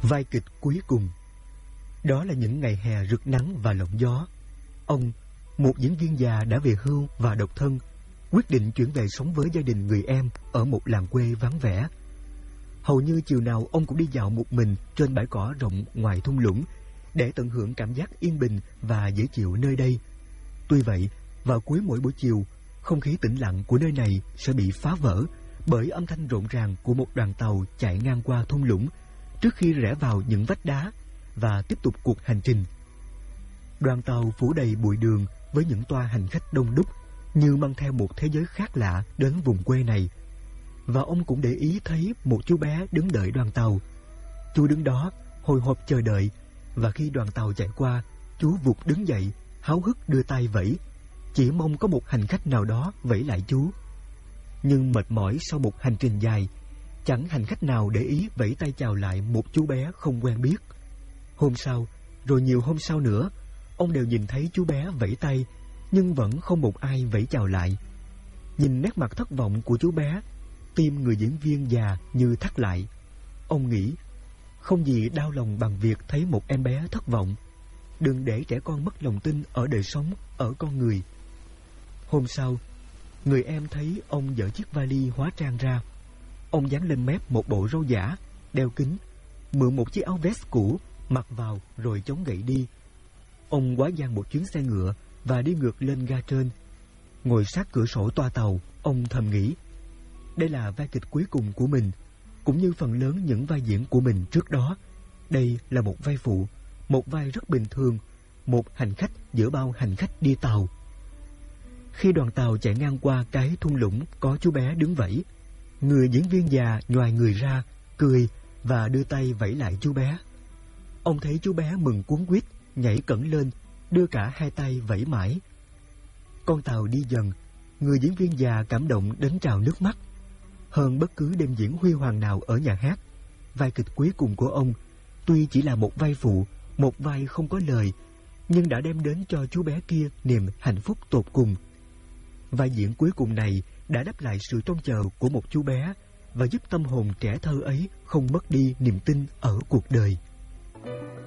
Vai kịch cuối cùng. Đó là những ngày hè rực nắng và lộng gió. Ông, một diễn viên già đã về hưu và độc thân, quyết định chuyển về sống với gia đình người em ở một làng quê vắng vẻ. Hầu như chiều nào ông cũng đi dạo một mình trên bãi cỏ rộng ngoài thung lũng để tận hưởng cảm giác yên bình và dễ chịu nơi đây. Tuy vậy, vào cuối mỗi buổi chiều, không khí tĩnh lặng của nơi này sẽ bị phá vỡ bởi âm thanh rộn ràng của một đoàn tàu chạy ngang qua thung lũng trước khi rẽ vào những vách đá và tiếp tục cuộc hành trình. Đoàn tàu phủ đầy bụi đường với những toa hành khách đông đúc như mang theo một thế giới khác lạ đến vùng quê này. Và ông cũng để ý thấy một chú bé đứng đợi đoàn tàu. Chú đứng đó hồi hộp chờ đợi, và khi đoàn tàu chạy qua, chú vụt đứng dậy, háo hức đưa tay vẫy, chỉ mong có một hành khách nào đó vẫy lại chú. Nhưng mệt mỏi sau một hành trình dài, chẳng hành khách nào để ý vẫy tay chào lại một chú bé không quen biết. Hôm sau, rồi nhiều hôm sau nữa, ông đều nhìn thấy chú bé vẫy tay, nhưng vẫn không một ai vẫy chào lại. Nhìn nét mặt thất vọng của chú bé, tim người diễn viên già như thắt lại. Ông nghĩ, không gì đau lòng bằng việc thấy một em bé thất vọng. Đừng để trẻ con mất lòng tin ở đời sống, ở con người. Hôm sau, người em thấy ông dỡ chiếc vali hóa trang ra. Ông dán lên mép một bộ râu giả, đeo kính, mượn một chiếc áo vest cũ, mặc vào rồi chống gậy đi. Ông quá giang một chuyến xe ngựa và đi ngược lên ga trên. Ngồi sát cửa sổ toa tàu, ông thầm nghĩ, đây là vai kịch cuối cùng của mình, cũng như phần lớn những vai diễn của mình trước đó. Đây là một vai phụ, một vai rất bình thường, một hành khách giữa bao hành khách đi tàu. Khi đoàn tàu chạy ngang qua cái thung lũng có chú bé đứng vẫy, người diễn viên già nhoài người ra, cười và đưa tay vẫy lại chú bé. Ông thấy chú bé mừng cuống quýt, nhảy cẫng lên, đưa cả hai tay vẫy mãi. Con tàu đi dần, người diễn viên già cảm động đến trào nước mắt. Hơn bất cứ đêm diễn huy hoàng nào ở nhà hát, vai kịch cuối cùng của ông, tuy chỉ là một vai phụ, một vai không có lời, nhưng đã đem đến cho chú bé kia niềm hạnh phúc tột cùng. Vai diễn cuối cùng này đã đáp lại sự trông chờ của một chú bé và giúp tâm hồn trẻ thơ ấy không mất đi niềm tin ở cuộc đời.